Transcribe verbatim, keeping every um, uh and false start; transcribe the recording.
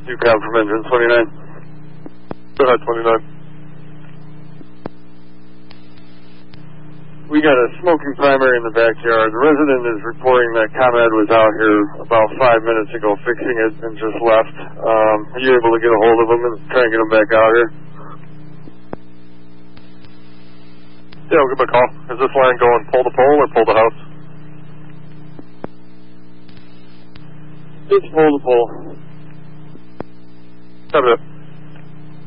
You cab from engine twenty-nine. Go ahead, twenty-nine. We got a smoking primary in the backyard. The resident is reporting that ComEd was out here about five minutes ago fixing it and just left. Um, are you able to get a hold of him and try and get him back out here? Yeah, we'll give him a call. Is this line going pole to pole or pole to house? It's pole to pole. Copy that.